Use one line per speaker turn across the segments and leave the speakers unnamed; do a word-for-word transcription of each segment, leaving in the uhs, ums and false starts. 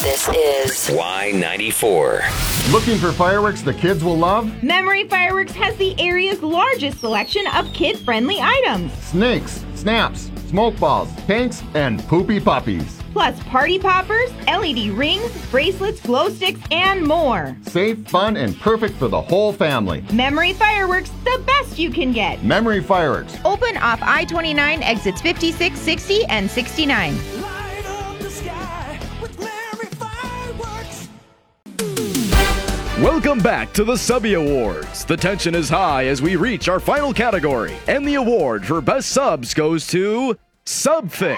This is
Y ninety-four.
Looking for fireworks the kids will love?
Memory Fireworks has the area's largest selection of kid-friendly items.
Snakes, snaps, smoke balls, tanks, and poopy puppies.
Plus party poppers, L E D rings, bracelets, glow sticks, and more.
Safe, fun, and perfect for the whole family.
Memory Fireworks, the best you can get.
Memory Fireworks.
Open off I twenty-nine, exits fifty-six, sixty, and sixty-nine.
Light up the sky with Memory Fireworks.
Welcome back to the Subby Awards. The tension is high as we reach our final category, and the award for Best Subs goes to Subfix.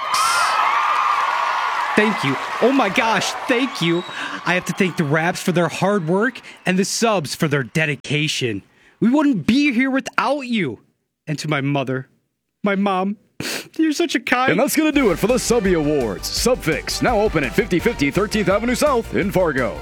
Thank you. Oh my gosh, thank you. I have to thank the Raps for their hard work and the Subs for their dedication. We wouldn't be here without you. And to my mother, my mom, you're such a kind...
And that's going to do it for the Subby Awards. Subfix, now open at fifty fifty thirteenth Avenue South in Fargo.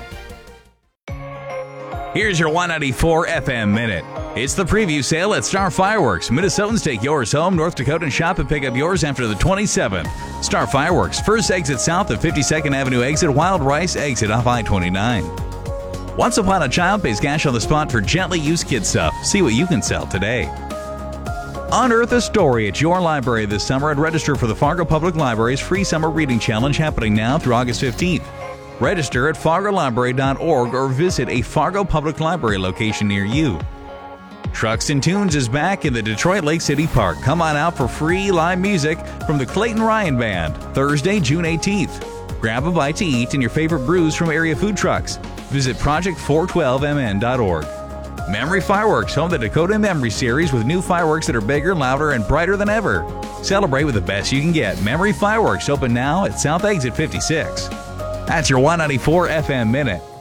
Here's your Y ninety-four F M Minute. It's the preview sale at Star Fireworks. Minnesotans take yours home. North Dakotans shop and pick up yours after the twenty-seventh. Star Fireworks, first exit south of fifty-second Avenue exit, Wild Rice exit off I twenty-nine. Once Upon a Child pays cash on the spot for gently used kid stuff. See what you can sell today. Unearth a story at your library this summer and register for the Fargo Public Library's free summer reading challenge happening now through August fifteenth. Register at fargo library dot org or visit a Fargo Public Library location near you. Trucks and Tunes is back in the Detroit Lake City Park. Come on out for free live music from the Clayton Ryan Band, Thursday, June eighteenth. Grab a bite to eat and your favorite brews from area food trucks. Visit project four twelve m n dot org. Memory Fireworks, home to the Dakota Memory Series with new fireworks that are bigger, louder, and brighter than ever. Celebrate with the best you can get. Memory Fireworks open now at South Exit fifty-six. That's your Y ninety-four F M Minute.